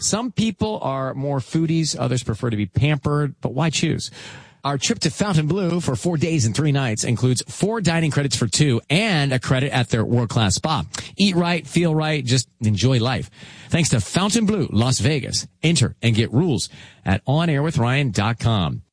Some people are more foodies. Others prefer to be pampered. But why choose? Our trip to Fontainebleau for 4 days and 3 nights includes 4 dining credits for 2 and a credit at their world-class spa. Eat right, feel right, just enjoy life. Thanks to Fontainebleau Las Vegas. Enter and get rules at onairwithryan.com.